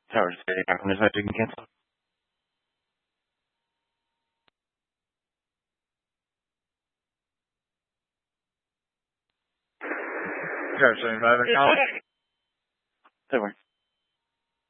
Sorry, just getting back on this side, you can cancel. Sorry, 75 account. Don't worry.